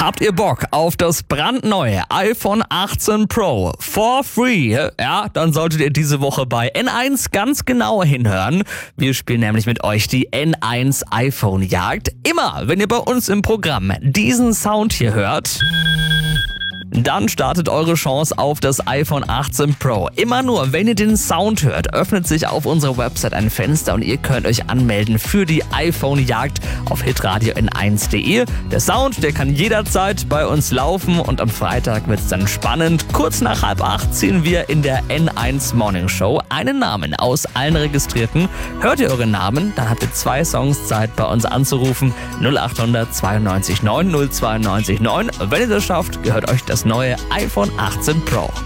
Habt ihr Bock auf das brandneue iPhone 18 Pro for free? Ja, dann solltet ihr diese Woche bei N1 ganz genau hinhören. Wir spielen nämlich mit euch die N1 iPhone Jagd. Immer, wenn ihr bei uns im Programm diesen Sound hier hört, dann startet eure Chance auf das iPhone 18 Pro. Immer nur, wenn ihr den Sound hört, öffnet sich auf unserer Website ein Fenster und ihr könnt euch anmelden für die iPhone-Jagd auf hitradio n1.de. Der Sound, der kann jederzeit bei uns laufen und am Freitag wird es dann spannend. Kurz nach 7:30 ziehen wir in der N1 Morning Show einen Namen aus allen Registrierten. Hört ihr euren Namen, dann habt ihr 2 Songs Zeit, bei uns anzurufen. 0800 92 9 092 9. Wenn ihr das schafft, gehört euch das neue iPhone 18 Pro.